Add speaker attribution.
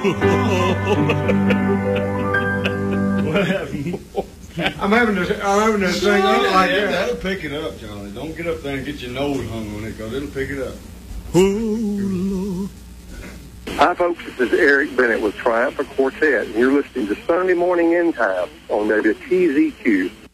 Speaker 1: What happened?
Speaker 2: I'm having to sing it like that.
Speaker 3: That'll pick it up, Johnny. Don't get up there and get your nose hung on it, because it'll pick it up.
Speaker 4: Hi, folks. This is Eric Bennett with Triumph Quartet, and you're listening to Sunday Morning End Time on WTZQ.